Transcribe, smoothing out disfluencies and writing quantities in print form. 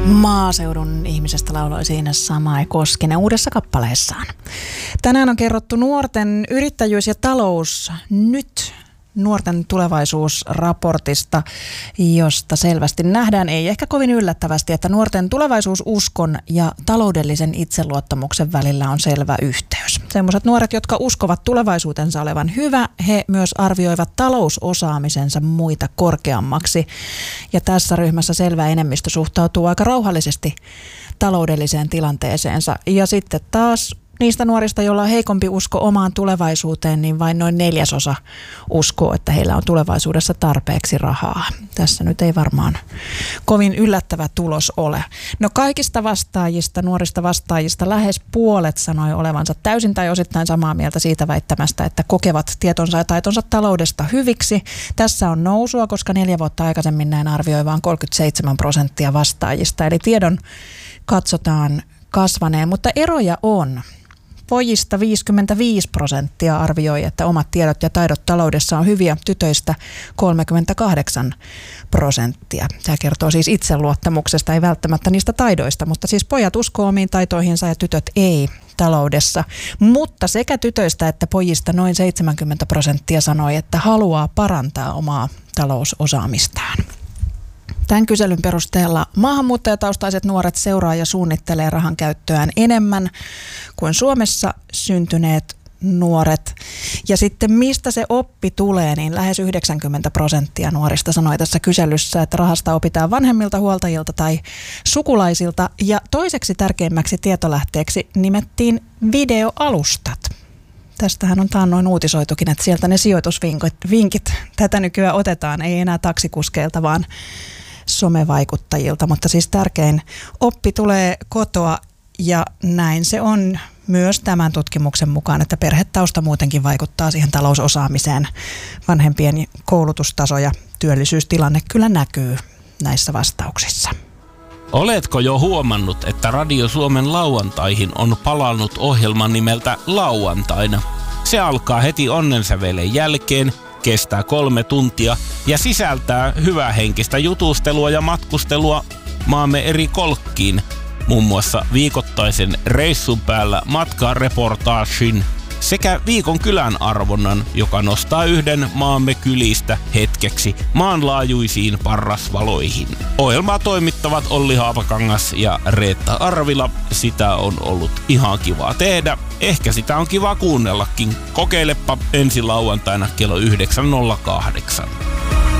Maaseudun ihmisestä lauloi siinä Samai Koskinen uudessa kappaleessaan. Tänään on kerrottu nuorten yrittäjyys ja talous nyt nuorten tulevaisuusraportista, josta selvästi nähdään, ei ehkä kovin yllättävästi, että nuorten tulevaisuususkon ja taloudellisen itseluottamuksen välillä on selvä yhteys. Sellaiset nuoret, jotka uskovat tulevaisuutensa olevan hyvä, he myös arvioivat talousosaamisensa muita korkeammaksi. Ja tässä ryhmässä selvä enemmistö suhtautuu aika rauhallisesti taloudelliseen tilanteeseensa. Ja sitten taas niistä nuorista, joilla on heikompi usko omaan tulevaisuuteen, niin vain noin 1/4 uskoo, että heillä on tulevaisuudessa tarpeeksi rahaa. Tässä nyt ei varmaan kovin yllättävä tulos ole. No kaikista vastaajista, nuorista vastaajista, lähes puolet sanoi olevansa täysin tai osittain samaa mieltä siitä väittämästä, että kokevat tietonsa ja taitonsa taloudesta hyviksi. Tässä on nousua, koska 4 vuotta aikaisemmin näin arvioi vain 37% vastaajista. Eli tiedon katsotaan kasvaneen, mutta eroja on. Pojista 55% arvioi, että omat tiedot ja taidot taloudessa on hyviä, tytöistä 38%. Tämä kertoo siis itseluottamuksesta, ei välttämättä niistä taidoista, mutta siis pojat uskoo omiin taitoihinsa ja tytöt ei taloudessa. Mutta sekä tytöistä että pojista noin 70% sanoi, että haluaa parantaa omaa talousosaamistaan. Tämän kyselyn perusteella maahanmuuttajataustaiset nuoret seuraa ja suunnittelee rahan käyttöään enemmän kuin Suomessa syntyneet nuoret. Ja sitten mistä se oppi tulee, niin lähes 90% nuorista sanoi tässä kyselyssä, että rahasta opitaan vanhemmilta, huoltajilta tai sukulaisilta. Ja toiseksi tärkeimmäksi tietolähteeksi nimettiin videoalustat. Tästähän on taannoin uutisoitukin, että sieltä ne sijoitusvinkit tätä nykyään otetaan, ei enää taksikuskeilta, vaan somevaikuttajilta, mutta siis tärkein oppi tulee kotoa ja näin se on myös tämän tutkimuksen mukaan, että perhetausta muutenkin vaikuttaa siihen talousosaamiseen. Vanhempien koulutustaso ja työllisyystilanne kyllä näkyy näissä vastauksissa. Oletko jo huomannut, että Radio Suomen lauantaihin on palannut ohjelma nimeltä Lauantaina? Se alkaa heti onnensävelen jälkeen, kestää 3 tuntia ja sisältää hyvähenkistä jutustelua ja matkustelua maamme eri kolkkiin. Muun muassa viikoittaisen reissun päällä matkareportaagin sekä viikon kylän arvonnan, joka nostaa yhden maamme kylistä hetkeksi maanlaajuisiin parrasvaloihin. Ohjelmaa toimittavat Olli Haapakangas ja Reetta Arvila. Sitä on ollut ihan kivaa tehdä. Ehkä sitä on kiva kuunnellakin. Kokeilepa ensi lauantaina kello 9.08.